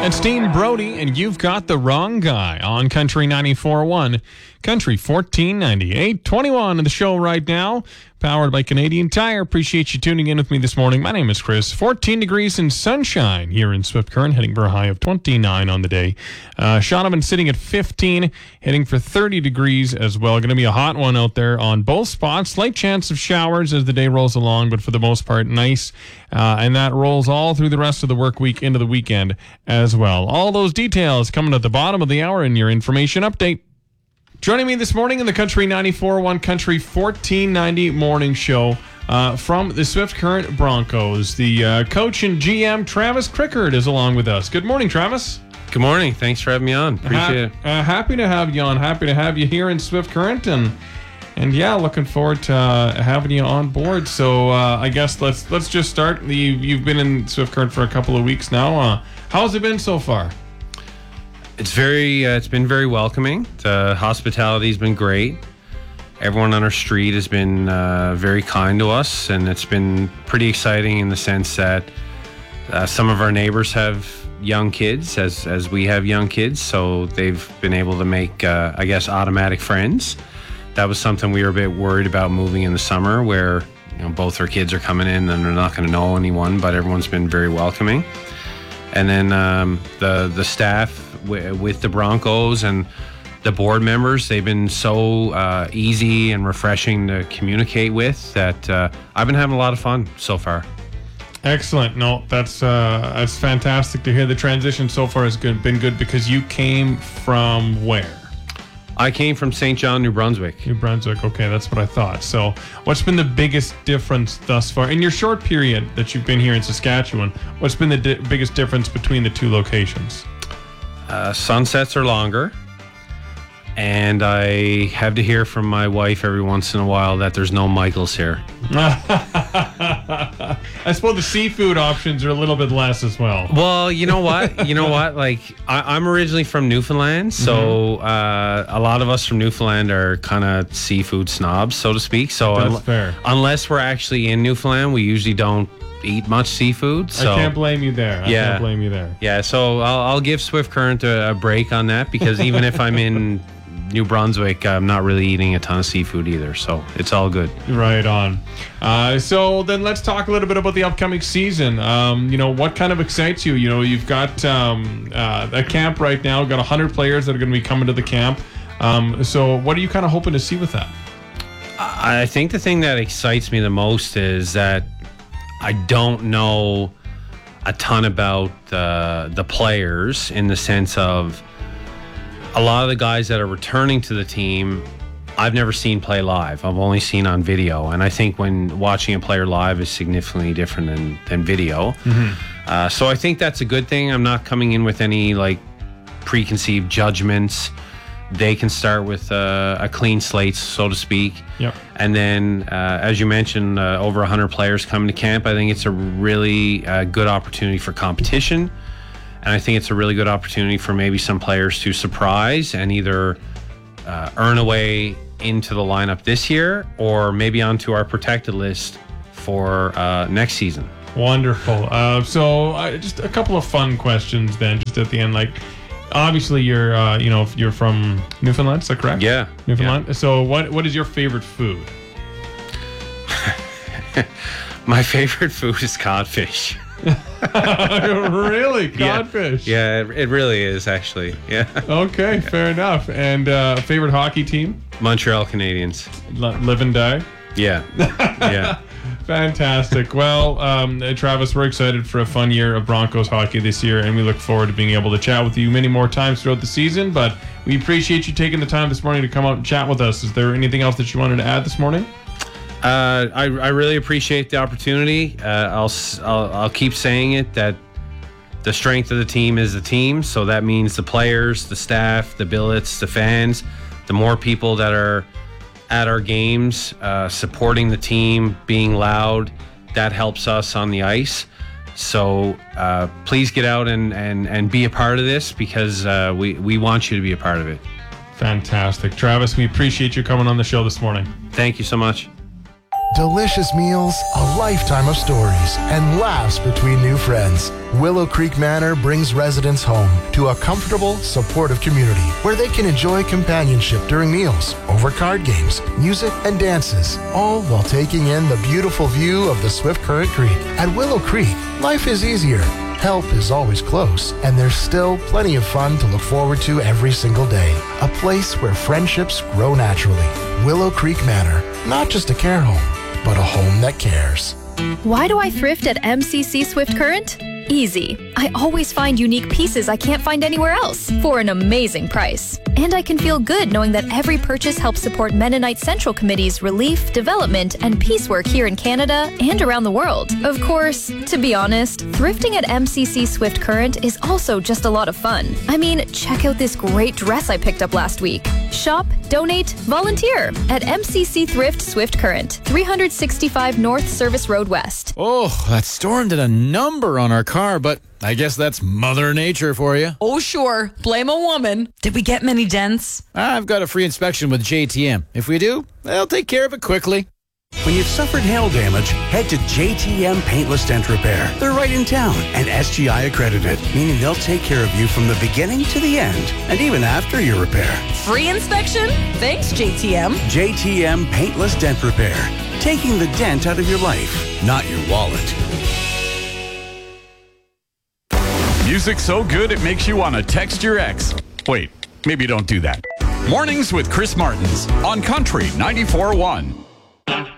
It's Dean Brody, and you've got the wrong guy on Country 94.1, Country 1498, 21 in the show right now, powered by Canadian Tire. Appreciate you tuning in with me this morning. My name is Chris. 14 degrees and sunshine here in Swift Current, heading for a high of 29 on the day. Shaunavon sitting at 15, heading for 30 degrees as well. Going to be a hot one out there on both spots. Slight chance of showers as the day rolls along, but for the most part, nice. And that rolls all through the rest of the work week into the weekend as well. All those details coming at the bottom of the hour in your information update. Joining me this morning in the Country 94.1 Country 1490 morning show from the Swift Current Broncos, the coach and GM Travis Crickard is along with us. Good morning, Travis. Good morning. Thanks for having me on. Appreciate it. Happy to have you on. Happy to have you here in Swift Current, and yeah, looking forward to having you on board. So I guess let's just start. You've been in Swift Current for a couple of weeks now. How's it been so far? It's been very welcoming. The hospitality's been great. Everyone on our street has been very kind to us, and it's been pretty exciting in the sense that some of our neighbors have young kids, as we have young kids, so they've been able to make, I guess, automatic friends. That was something we were a bit worried about moving in the summer, where both our kids are coming in and they're not going to know anyone, but everyone's been very welcoming. And then the staff with the Broncos and the board members, they've been so easy and refreshing to communicate with that I've been having a lot of fun so far. Excellent. No, that's fantastic to hear. The transition so far has been good because you came from where? I came from St. John, New Brunswick. New Brunswick, okay, that's what I thought. So what's been the biggest difference thus far? In your short period that you've been here in Saskatchewan, what's been the biggest difference between the two locations? Sunsets are longer, and I have to hear from my wife every once in a while that there's no Michaels here. I suppose the seafood options are a little bit less as well. Well, you know what? Like, I'm originally from Newfoundland, so a lot of us from Newfoundland are kind of seafood snobs, so to speak. So that's fair. Unless we're actually in Newfoundland, we usually don't eat much seafood. So I can't blame you there. Can't blame you there. Yeah, so I'll give Swift Current a break on that, because even if I'm in New Brunswick, I'm not really eating a ton of seafood either, so it's all good. Right on. So then let's talk a little bit about the upcoming season. What kind of excites you? You've got a camp right now, got 100 players that are going to be coming to the camp. So what are you kind of hoping to see with that? I think the thing that excites me the most is that I don't know a ton about the players, in the sense of a lot of the guys that are returning to the team, I've never seen play live. I've only seen on video. And I think when watching a player live is significantly different than video. Mm-hmm. So I think that's a good thing. I'm not coming in with any preconceived judgments. They can start with a clean slate, so to speak. Yep. And then, as you mentioned, over 100 players coming to camp. I think it's a really good opportunity for competition. And I think it's a really good opportunity for maybe some players to surprise and either earn a way into the lineup this year, or maybe onto our protected list for next season. Wonderful. So just a couple of fun questions then, just at the end. Obviously you're you're from Newfoundland, is that correct? Yeah. Newfoundland. Yeah. So what is your favorite food? My favorite food is codfish. Really? Codfish? Yeah, it really is, actually. Yeah. Okay, fair enough. And favorite hockey team? Montreal Canadiens. Live and die? Yeah. Yeah. Fantastic. Well, Travis, we're excited for a fun year of Broncos hockey this year, and we look forward to being able to chat with you many more times throughout the season, but we appreciate you taking the time this morning to come out and chat with us. Is there anything else that you wanted to add this morning? I really appreciate the opportunity. I'll keep saying it, that the strength of the team is the team. So that means the players, the staff, the billets, the fans. The more people that are at our games, supporting the team, being loud, that helps us on the ice. So please get out and be a part of this, because we want you to be a part of it. Fantastic. Travis, we appreciate you coming on the show this morning. Thank you so much. Delicious meals, a lifetime of stories, and laughs between new friends. Willow Creek Manor brings residents home to a comfortable, supportive community where they can enjoy companionship during meals, over card games, music, and dances, all while taking in the beautiful view of the Swift Current Creek. At Willow Creek, life is easier. Help is always close, and there's still plenty of fun to look forward to every single day. A place where friendships grow naturally. Willow Creek Manor, not just a care home, but a home that cares. Why do I thrift at MCC Swift Current? Easy. I always find unique pieces I can't find anywhere else for an amazing price. And I can feel good knowing that every purchase helps support Mennonite Central Committee's relief, development, and peace work here in Canada and around the world. Of course, to be honest, thrifting at MCC Swift Current is also just a lot of fun. I mean, check out this great dress I picked up last week. Shop, donate, volunteer at MCC Thrift Swift Current, 365 North Service Road West. Oh, that storm did a number on our car, but I guess that's Mother Nature for you. Oh, sure. Blame a woman. Did we get many dents? I've got a free inspection with JTM. If we do, they'll take care of it quickly. When you've suffered hail damage, head to JTM Paintless Dent Repair. They're right in town and SGI accredited, meaning they'll take care of you from the beginning to the end, and even after your repair. Free inspection? Thanks, JTM. JTM Paintless Dent Repair. Taking the dent out of your life, not your wallet. Music so good it makes you want to text your ex. Wait, maybe don't do that. Mornings with Chris Martins on Country 94.1.